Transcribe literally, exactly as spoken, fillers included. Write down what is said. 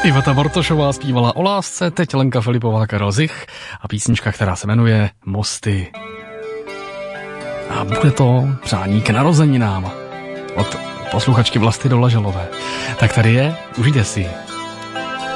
Iveta Bartošová zpívala o lásce, teď Lenka Filipová, Karel Zich a písnička, která se jmenuje Mosty. A bude to přání k narozeninám od posluchačky Vlasty Dolaželové. Tak tady je, užijte si.